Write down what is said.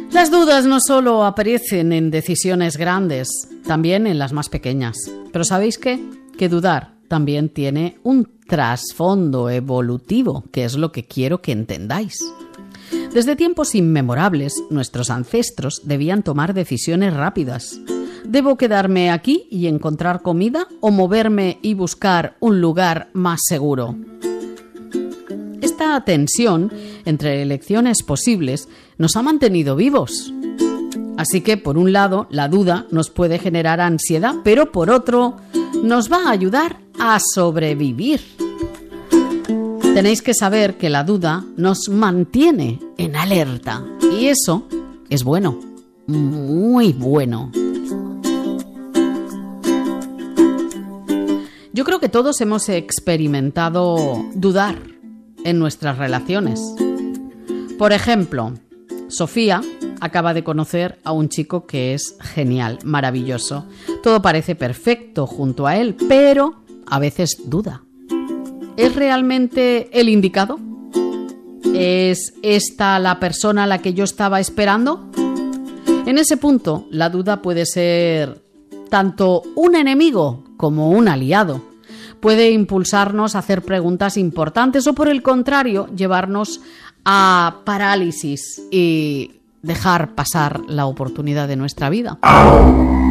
Las dudas no solo aparecen en decisiones grandes, también en las más pequeñas. Pero ¿sabéis qué? Que dudar también tiene un trasfondo evolutivo, que es lo que quiero que entendáis. Desde tiempos inmemorables, nuestros ancestros debían tomar decisiones rápidas. ¿Debo quedarme aquí y encontrar comida o moverme y buscar un lugar más seguro? Esta tensión entre elecciones posibles nos ha mantenido vivos. Así que, por un lado, la duda nos puede generar ansiedad, pero por otro, nos va a ayudar a sobrevivir. Tenéis que saber que la duda nos mantiene en alerta. Y eso es bueno, muy bueno. Yo creo que todos hemos experimentado dudar en nuestras relaciones. Por ejemplo, Sofía acaba de conocer a un chico que es genial, maravilloso. Todo parece perfecto junto a él, pero a veces duda. ¿Es realmente el indicado? ¿Es esta la persona a la que yo estaba esperando? En ese punto, la duda puede ser tanto un enemigo como un aliado. Puede impulsarnos a hacer preguntas importantes o, por el contrario, llevarnos a parálisis y dejar pasar la oportunidad de nuestra vida.